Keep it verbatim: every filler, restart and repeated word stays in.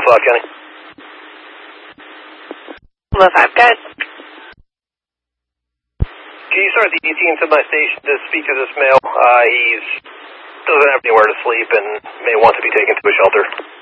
five, Kenny. Left five, go ahead. Can you start the E T into my station to speak to this male? Uh, he's doesn't have anywhere to sleep and may want to be taken to a shelter.